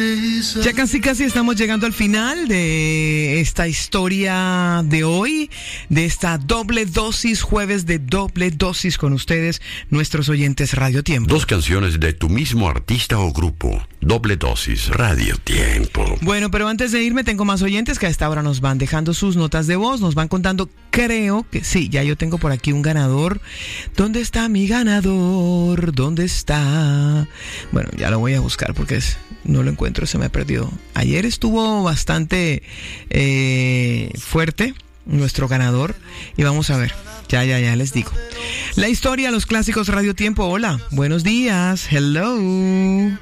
Ya casi estamos llegando al final de esta historia de hoy, de esta doble dosis, jueves de doble dosis con ustedes, nuestros oyentes Radio Tiempo. 2 canciones de tu mismo artista o grupo. Doble dosis, Radio Tiempo. Bueno, pero antes de irme tengo más oyentes que a esta hora nos van dejando sus notas de voz, nos van contando, creo que sí, ya yo tengo por aquí un ganador. ¿Dónde está mi ganador? ¿Dónde está? Bueno, ya lo voy a buscar porque no lo encuentro, se me perdió. Ayer estuvo bastante fuerte nuestro ganador y vamos a ver. Ya les digo. La historia, los clásicos Radio Tiempo. Hola, buenos días. Hello.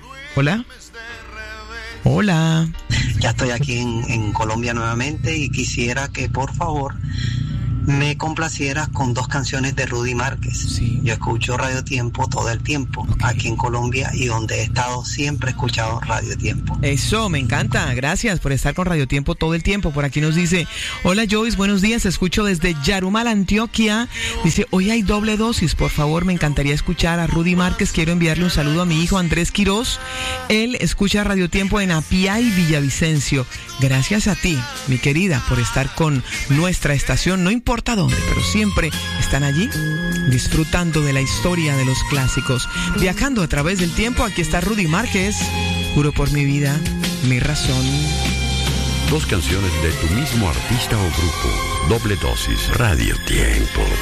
Hola. Ya estoy aquí en Colombia nuevamente y quisiera que por favor me complacieras con 2 canciones de Rudy Márquez. Sí. Yo escucho Radio Tiempo todo el tiempo, aquí en Colombia, y donde he estado siempre he escuchado Radio Tiempo. Eso, me encanta. Gracias por estar con Radio Tiempo todo el tiempo. Por aquí nos dice, hola Joyce, buenos días, escucho desde Yarumal, Antioquia. Dice, hoy hay doble dosis, por favor, me encantaría escuchar a Rudy Márquez. Quiero enviarle un saludo a mi hijo Andrés Quirós. Él escucha Radio Tiempo en Apiay, Villavicencio. Gracias a ti, mi querida, por estar con nuestra estación, no importa dónde, pero siempre están allí disfrutando de la historia de los clásicos, viajando a través del tiempo. Aquí está Rudy Márquez, juro por mi vida, mi razón. 2 canciones de tu mismo artista o grupo. Doble dosis, Radio Tiempo.